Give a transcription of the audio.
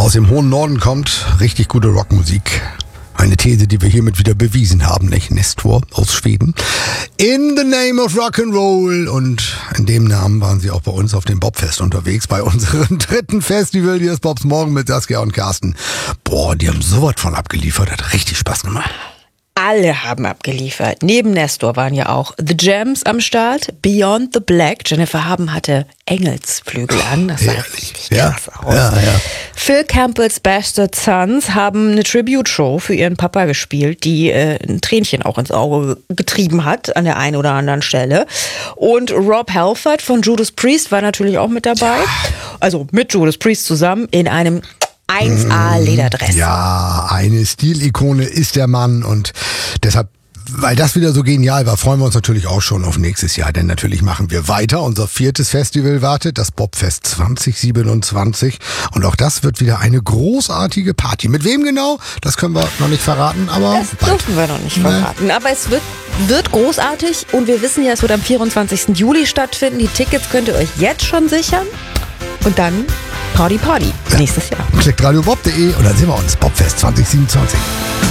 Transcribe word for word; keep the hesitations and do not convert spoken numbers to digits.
aus dem hohen Norden kommt, richtig gute Rockmusik. Eine These, die wir hiermit wieder bewiesen haben, nicht? Nestor aus Schweden. In the name of Rock'n'Roll. Und in dem Namen waren sie auch bei uns auf dem Bobfest unterwegs, bei unserem dritten Festival. Hier ist Bobs Morgen mit Saskia und Carsten. Boah, die haben sowas von abgeliefert. Hat richtig Spaß gemacht. Alle haben abgeliefert. Neben Nestor waren ja auch The Jams am Start, Beyond the Black. Jennifer Haben hatte Engelsflügel an. Das sah richtig ja, krass aus. Ja, ja. Phil Campbells Bastard Sons haben eine Tribute-Show für ihren Papa gespielt, die äh, ein Tränchen auch ins Auge getrieben hat an der einen oder anderen Stelle. Und Rob Halford von Judas Priest war natürlich auch mit dabei. Also mit Judas Priest zusammen in einem eins A Lederdress. Ja, eine Stilikone ist der Mann und deshalb, weil das wieder so genial war, freuen wir uns natürlich auch schon auf nächstes Jahr, denn natürlich machen wir weiter. Unser viertes Festival wartet, das Bobfest zwanzig siebenundzwanzig und auch das wird wieder eine großartige Party. Mit wem genau? Das können wir noch nicht verraten, aber das bald. dürfen wir noch nicht verraten. Nee. Aber es wird, wird großartig und wir wissen ja, es wird am vierundzwanzigsten Juli stattfinden. Die Tickets könnt ihr euch jetzt schon sichern und dann Party Party ja. nächstes Jahr. Klickt radiobob punkt de und dann sehen wir uns. Bobfest zwanzig siebenundzwanzig.